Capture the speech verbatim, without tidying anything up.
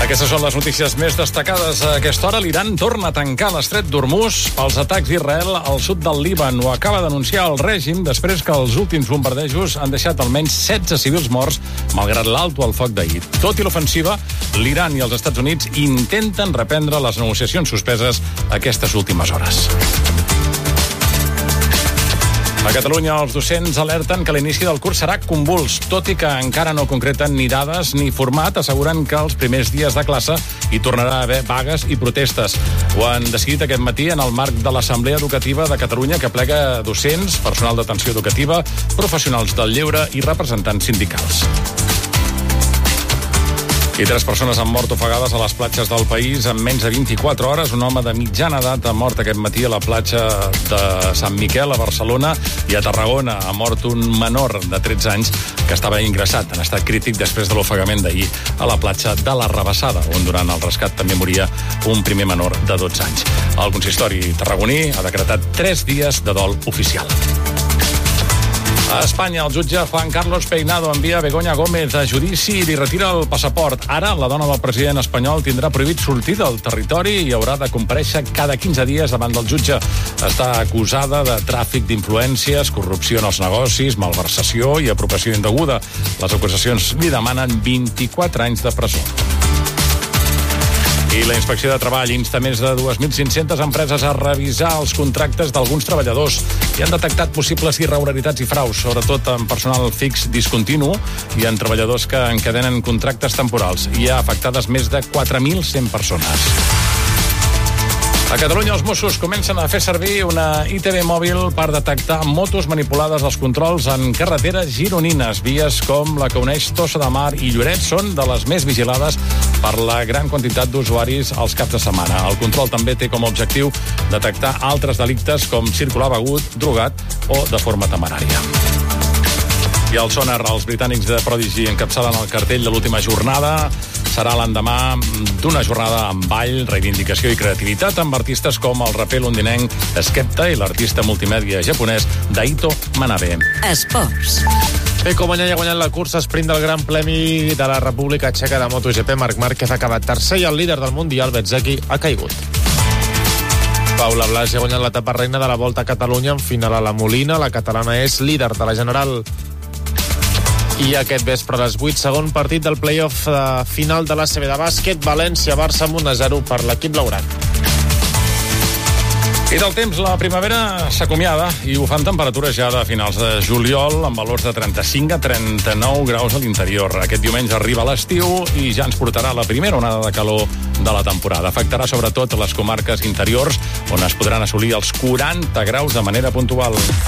Aquestes són les notícies més destacades a aquesta hora. L'Iran torna a tancar l'estret d'Hormuz pels atacs d'Israel al sud del Líban. Ho acaba d'anunciar el règim després que els últims bombardejos han deixat almenys setze civils morts, malgrat l'alto al foc d'ahir. Tot i l'ofensiva, l'Iran i els Estats Units intenten reprendre les negociacions suspeses aquestes últimes hores. A Catalunya, els docents alerten que l'inici del curs serà convuls, tot i que encara no concreten ni dades ni format, asseguren que els primers dies de classe hi tornarà a haver vagues i protestes. Ho han decidit aquest matí en el marc de l'Assemblea Educativa de Catalunya, que plega docents, personal d'atenció educativa, professionals del lleure i representants sindicals. I tres persones han mort ofegades a les platges del país en menys de vint-i-quatre hores. Un home de mitjana edat ha mort aquest matí a la platja de Sant Miquel, a Barcelona, i a Tarragona ha mort un menor de tretze anys que estava ingressat en estat crític després de l'ofegament d'ahir a la platja de la Rabassada, on durant el rescat també moria un primer menor de dotze anys. El consistori tarragoní ha decretat tres dies de dol oficial. A Espanya, el jutge Juan Carlos Peinado envia Begoña Gómez a judici i li retira el passaport. Ara, la dona del president espanyol tindrà prohibit sortir del territori i haurà de comparèixer cada quinze dies davant del jutge. Està acusada de tràfic d'influències, corrupció en els negocis, malversació i apropiació indeguda. Les acusacions li demanen vint-i-quatre anys de presó. I la Inspecció de Treball insta més de dos mil cinc-centes empreses a revisar els contractes d'alguns treballadors i han detectat possibles irregularitats i fraus, sobretot en personal fix discontinu i en treballadors que encadenen contractes temporals. Hi ha afectades més de quatre mil cent persones. A Catalunya, els Mossos comencen a fer servir una I T V mòbil per detectar motos manipulades als controls en carreteres gironines. Vies com la que uneix Tossa de Mar i Lloret són de les més vigilades per la gran quantitat d'usuaris als caps de setmana. El control també té com a objectiu detectar altres delictes com circular begut, drogat o de forma temerària. I al sonar, els britànics de Prodigy encapçalen el cartell de l'última jornada. Serà l'endemà d'una jornada amb ball, reivindicació i creativitat amb artistes com el raper londinenc Skepta i l'artista multimèdia japonès Daito Manabe. Esports. Bé, com ja ha guanyat la cursa sprint del Gran Premi de la República Txeca de MotoGP, Marc Márquez ha acabat tercer i el líder del Mundial, Bezzecchi, ha caigut. Paula Blasi ha guanyat l'etapa reina de la Volta a Catalunya en final a la Molina. La catalana és líder de la general. I aquest vespre a les vuit, segon partit del play-off de final de l'A C B de bàsquet, València-Barça amb un a zero per l'equip blaugrana. I del temps, la primavera s'acomiada i ho fan temperatures ja de finals de juliol amb valors de trenta-cinc a trenta-nou graus a l'interior. Aquest diumenge arriba l'estiu i ja ens portarà la primera onada de calor de la temporada. Afectarà sobretot les comarques interiors on es podran assolir els quaranta graus de manera puntual.